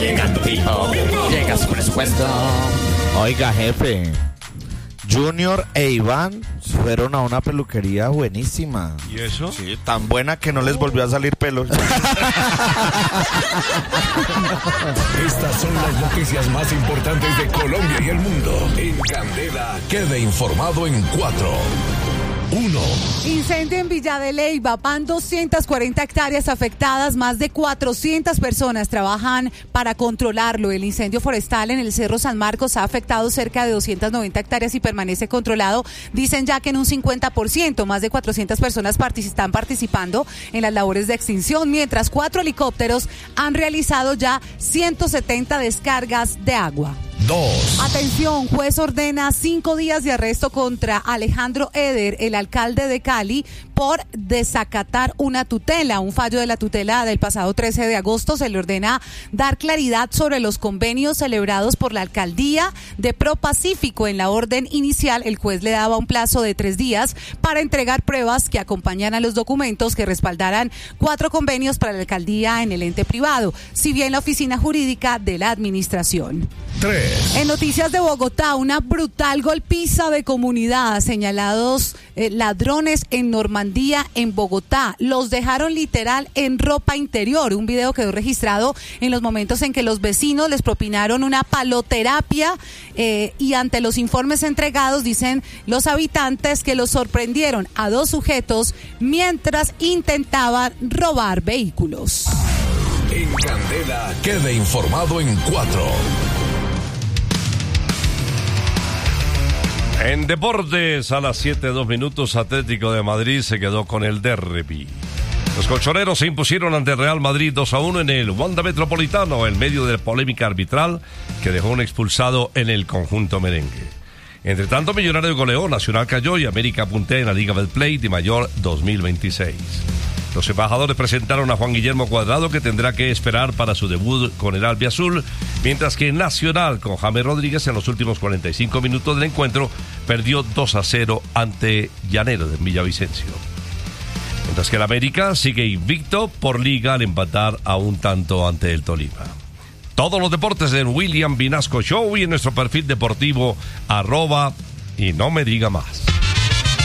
Llega tu hijo, llega su presupuesto. Oiga, jefe, Junior e Iván fueron a una peluquería buenísima. ¿Y eso? Sí, tan buena que no les volvió a salir pelo. Estas son las noticias más importantes de Colombia y el mundo. En Candela, quede informado en 4. 1. Incendio en Villa de Leyva, van 240 hectáreas afectadas, más de 400 personas trabajan para controlarlo. El incendio forestal en el Cerro San Marcos ha afectado cerca de 290 hectáreas y permanece controlado. Dicen ya que en un 50%, más de 400 personas están participando en las labores de extinción, mientras 4 helicópteros han realizado ya 170 descargas de agua. 2. Atención, juez ordena 5 días de arresto contra Alejandro Eder, el alcalde de Cali, por desacatar una tutela. Un fallo de la tutela del pasado 13 de agosto se le ordena dar claridad sobre los convenios celebrados por la alcaldía de ProPacífico. En la orden inicial, el juez le daba un plazo de 3 días para entregar pruebas que acompañan a los documentos que respaldaran 4 convenios para la alcaldía en el ente privado, si bien la oficina jurídica de la administración. 3. En noticias de Bogotá, una brutal golpiza de comunidad. Señalados ladrones en Normandía, en Bogotá. Los dejaron literal en ropa interior. Un video quedó registrado en los momentos en que los vecinos les propinaron una paloterapia y ante los informes entregados dicen los habitantes que los sorprendieron a 2 sujetos mientras intentaban robar vehículos. En Candela, quede informado en 4. En deportes, a las 7:02, Atlético de Madrid se quedó con el derbi. Los colchoneros se impusieron ante Real Madrid 2-1 en el Wanda Metropolitano, en medio de polémica arbitral que dejó un expulsado en el conjunto merengue. Entre tanto, Millonarios goleó, Nacional cayó y América puntea en la Liga Betplay de Mayor 2026. Los embajadores presentaron a Juan Guillermo Cuadrado, que tendrá que esperar para su debut con el albiazul, mientras que Nacional, con James Rodríguez, en los últimos 45 minutos del encuentro, perdió 2-0 ante Llaneros de Villavicencio. Mientras que el América sigue invicto por liga al empatar a un tanto ante el Tolima. Todos los deportes en William Vinasco Show y en nuestro perfil deportivo @ y no me diga más.